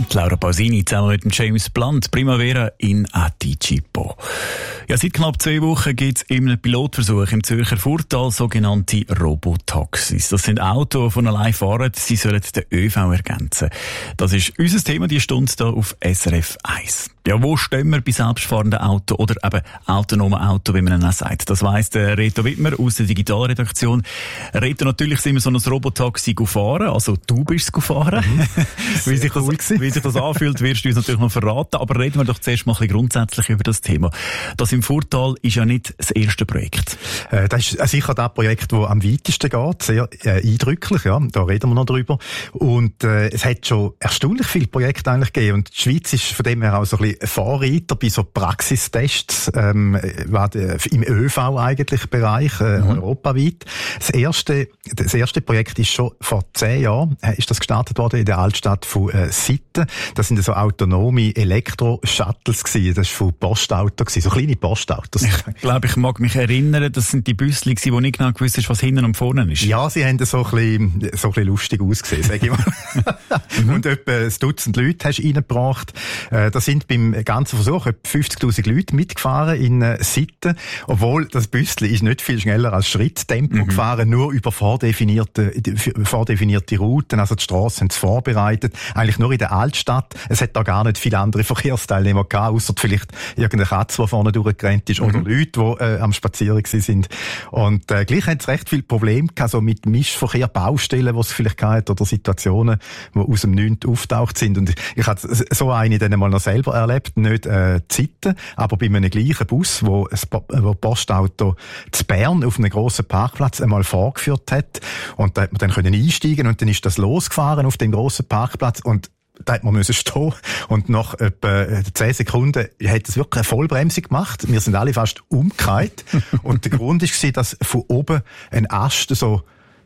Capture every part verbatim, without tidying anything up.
Die Laura Pausini zusammen mit dem James Blunt, Primavera in Anticipo. Ja, seit knapp zwei Wochen gibt es in einem Pilotversuch im Zürcher Furtal sogenannte Robotaxis. Das sind Autos, die von allein fahren, sie sollen den ÖV ergänzen. Das ist unser Thema, die Stunde hier auf S R F eins. Ja, wo stehen wir bei selbstfahrenden Autos oder eben autonomen Autos, wie man ihn auch sagt? Das weiss der Reto Wittmer aus der Digitalredaktion. Reto, natürlich sind wir so ein Robotaxi gefahren, also du bist es gefahren. Mhm. wie, sich das, wie sich das anfühlt, wirst du uns natürlich noch verraten. Aber reden wir doch zuerst mal ein bisschen grundsätzlich über das Thema. Das im Furtal ist ja nicht das erste Projekt. Äh, das ist sicher das Projekt, das am weitesten geht. Sehr äh, eindrücklich, ja. Da reden wir noch drüber. Und äh, es hat schon erstaunlich viele Projekte eigentlich gegeben. Und die Schweiz ist von dem her auch so ein bisschen Vorreiter bei so Praxistests ähm, im ÖV eigentlich Bereich, äh, mhm. europaweit. Das erste, das erste Projekt ist schon vor zehn Jahren, ist das gestartet worden in der Altstadt von äh, Sitten. Das sind so autonome Elektro-Shuttles gewesen. Das war von Postauto gewesen, so kleine Postautos. Ich glaube, ich mag mich erinnern, das sind die Büssli gewesen, wo nicht genau gewusst ist, was hinten und vorne ist. Ja, sie haben so ein bisschen, so ein bisschen lustig ausgesehen, sage ich mal. mhm. Und etwa ein Dutzend Leute hast du reingebracht. Äh, da sind beim ganzen Versuch etwa fünfzigtausend Leute mitgefahren in äh, Sitten. Obwohl das Büssli ist nicht viel schneller als Schritttempo mhm. gefahren, nur über vordefinierte, vordefinierte Routen. Also die Strassen sind vorbereitet. Eigentlich nur in der Altstadt. Es hat da gar nicht viele andere Verkehrsteilnehmer gehabt, ausser vielleicht irgendeine Katze, die vorne durchgerannt ist, mhm. oder Leute, die äh, am Spazieren sind. Und äh, gleich hat es recht viele Probleme gehabt, so mit Mischverkehr, Baustellen, die es vielleicht gehabt oder Situationen, die aus dem Nichts auftaucht sind. Und ich habe so eine dann mal noch selber erlebt, nicht äh, Zeiten, aber bei einem gleichen Bus, wo das Postauto zu Bern auf einem grossen Parkplatz einmal vorgeführt hat. Und da hat man dann können einsteigen und dann ist das losgefahren auf dem grossen Parkplatz und da hat man müssen stehen und nach etwa zehn Sekunden hat es wirklich eine Vollbremsung gemacht. Wir sind alle fast umgekehrt und der Grund war, dass von oben ein Ast so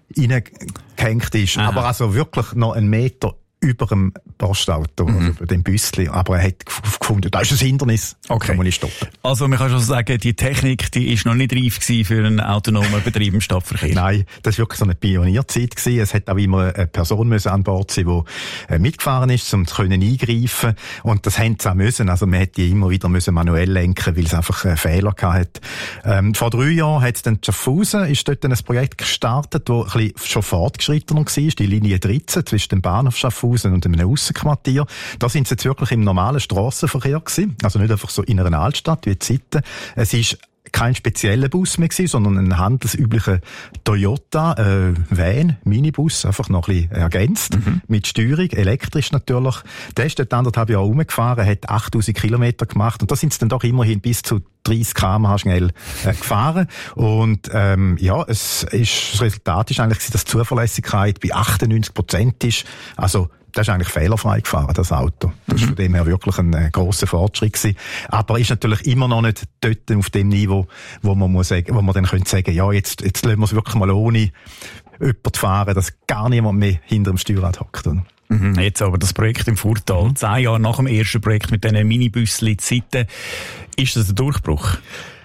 reingehängt ist. Aha. Aber also wirklich noch einen Meter über dem Postauto, mhm. also über dem Büssli. Aber er hat gefunden, das ist ein Hindernis, okay. kann man nicht stoppen. Also man kann schon sagen, die Technik, die ist noch nicht reif gewesen für einen autonomen Betrieb im Stadtverkehr. Nein, das war wirklich so eine Pionierzeit gewesen. Es hat auch immer eine Person müssen an Bord sein, die mitgefahren ist, um zu können eingreifen. Und das haben sie auch müssen. Also man hätte immer wieder müssen manuell lenken, weil es einfach einen Fehler gehabt hat. Ähm, vor drei Jahren hat es dann Schaffhausen, ist dort ein Projekt gestartet, das ein bisschen schon fortgeschrittener war, die Linie dreizehn zwischen dem Bahnhof Schaffhausen und einem Aussenquartier. Da sind sie jetzt wirklich im normalen Strassenverkehr gewesen. Also nicht einfach so in einer Altstadt wie Sitten. Es ist kein spezieller Bus mehr gewesen, sondern ein handelsüblicher Toyota äh, Van, Minibus, einfach noch ein bisschen ergänzt, mhm. mit Steuerung, elektrisch natürlich. Der ist dort anderthalb Jahre rumgefahren, hat achttausend Kilometer gemacht und da sind sie dann doch immerhin bis zu dreißig Kilometer pro Stunde schnell äh, gefahren. Und ähm, ja, es ist, das Resultat ist eigentlich, dass die Zuverlässigkeit bei achtundneunzig Prozent ist. Also das ist eigentlich fehlerfrei gefahren, das Auto. Das war mhm. von dem her wirklich ein äh, grosser Fortschritt gewesen. Aber ist natürlich immer noch nicht dort auf dem Niveau, wo man muss sagen, wo man dann könnte sagen, ja, jetzt, jetzt lassen wir es wirklich mal ohne jemanden fahren, dass gar niemand mehr hinter dem Steuerrad hockt. Mhm. Jetzt aber das Projekt im Furtal, mhm. zehn Jahre nach dem ersten Projekt mit diesen Minibüsschen Seite, ist das ein Durchbruch?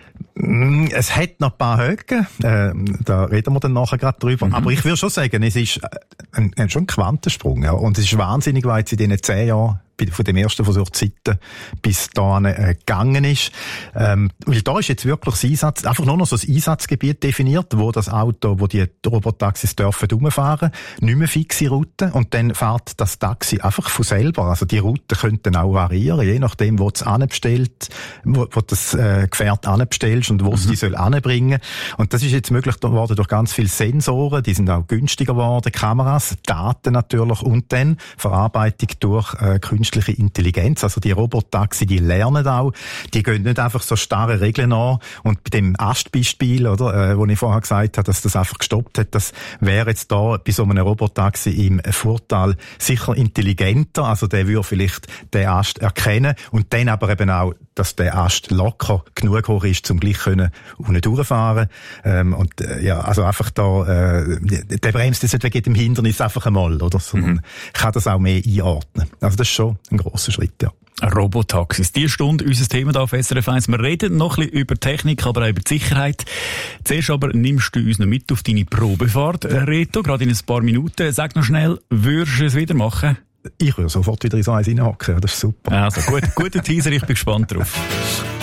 Es hat noch ein paar Höhen, äh, da reden wir dann nachher gerade drüber. Mhm. Aber ich würde schon sagen, es ist ein, ein, schon ein Quantensprung. Ja. Und es ist wahnsinnig, weil es in diesen zehn Jahren von dem ersten Versuch zu Zeiten bis dahin äh, gegangen ist. Ähm, weil da ist jetzt wirklich das Einsatz, einfach nur noch so ein Einsatzgebiet definiert, wo das Auto, wo die Robotaxis dürfen rumfahren, nicht mehr fixe Routen und dann fährt das Taxi einfach von selber. Also die Routen könnten auch variieren, je nachdem, wo du es anbestellt, wo, wo das äh, Gefährt anbestellst und wo es mhm. die soll anbringen. Und das ist jetzt möglich geworden durch ganz viele Sensoren, die sind auch günstiger geworden, Kameras, Daten natürlich und dann Verarbeitung durch äh, künstliche Intelligenz. Also die Robotaxi, die lernen auch, die gehen nicht einfach so starre Regeln an. Und bei dem Astbeispiel, oder, äh, wo ich vorher gesagt habe, dass das einfach gestoppt hat, das wäre jetzt da bei so einem Robotaxi im Furtal sicher intelligenter. Also der würde vielleicht den Ast erkennen und dann aber eben auch, dass der Ast locker genug hoch ist, um gleich können unten durchfahren. Ähm, und äh, ja, also einfach da, äh, der bremst jetzt nicht wegen dem Hindernis einfach einmal, oder? Sondern mhm. kann das auch mehr einordnen. Also das ist schon ein grosser Schritt, ja. Robotaxis. Die Stunde unser Thema da auf S R F eins. Wir reden noch ein bisschen über Technik, aber auch über die Sicherheit. Zuerst aber nimmst du uns noch mit auf deine Probefahrt, Reto, gerade in ein paar Minuten. Sag noch schnell, würdest du es wieder machen? Ich würde sofort wieder in so eins reinhocken, das ist super. Also gut, guter Teaser, ich bin gespannt drauf.